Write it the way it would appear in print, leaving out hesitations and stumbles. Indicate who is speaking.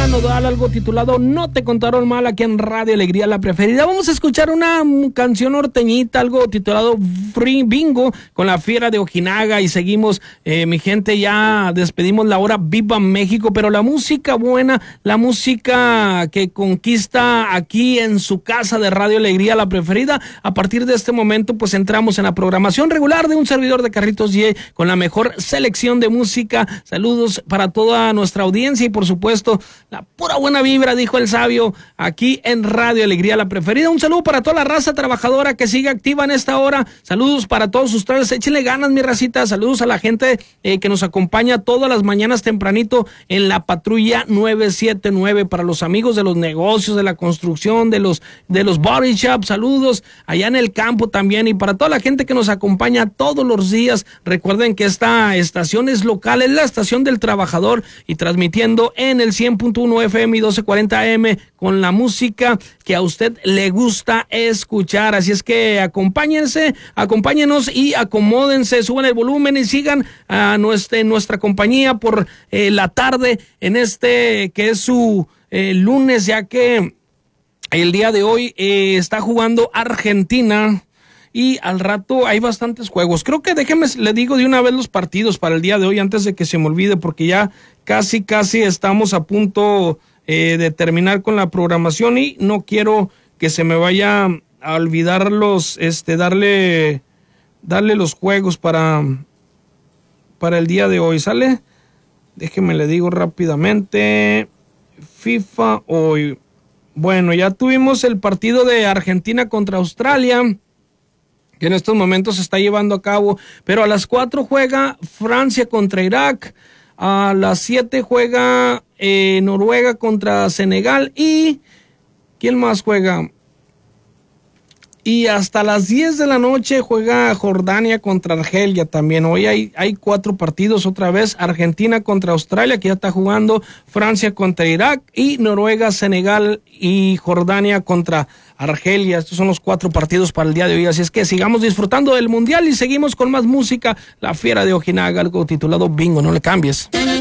Speaker 1: Nodal, algo titulado No te contaron mal, aquí en Radio Alegría, la preferida. Vamos a escuchar una canción norteñita, algo titulado Free Bingo, con la Fiera de Ojinaga, y seguimos, mi gente, ya despedimos la hora Viva México, pero la música buena, la música que conquista aquí en su casa de Radio Alegría, la preferida. A partir de este momento, pues entramos en la programación regular de un servidor de Carlitos G, con la mejor selección de música. Saludos para toda nuestra audiencia y por supuesto la pura buena vibra, dijo el sabio, aquí en Radio Alegría, la preferida. Un saludo para toda la raza trabajadora que sigue activa en esta hora. Saludos para todos ustedes, échenle ganas, mi racita. Saludos a la gente que nos acompaña todas las mañanas tempranito en la patrulla 979, para los amigos de los negocios, de la construcción, de los body shop. Saludos allá en el campo también, y para toda la gente que nos acompaña todos los días. Recuerden que esta estación es local, es la estación del trabajador, y transmitiendo en el 100.1 FM y 1240 AM con la música que a usted le gusta escuchar. Así es que acompáñenos y acomódense, suban el volumen y sigan a nuestra compañía por la tarde en que es su lunes, ya que el día de hoy está jugando Argentina. Y al rato hay bastantes juegos. Creo que le digo de una vez los partidos para el día de hoy antes de que se me olvide, porque ya casi estamos a punto de terminar con la programación y no quiero que se me vaya a olvidar darle los juegos para el día de hoy. ¿Sale? Déjeme le digo rápidamente. FIFA hoy. Bueno, ya tuvimos el partido de Argentina contra Australia, que en estos momentos se está llevando a cabo, pero a las 4 juega Francia contra Irak, a las 7 juega Noruega contra Senegal, y ¿quién más juega? Y hasta las 10 de la noche juega Jordania contra Argelia también. Hoy hay 4 partidos otra vez: Argentina contra Australia, que ya está jugando, Francia contra Irak, y Noruega, Senegal y Jordania contra Argelia. Estos son los 4 partidos para el día de hoy. Así es que sigamos disfrutando del Mundial y seguimos con más música. La Fiera de Ojinaga, algo titulado Bingo. No le cambies.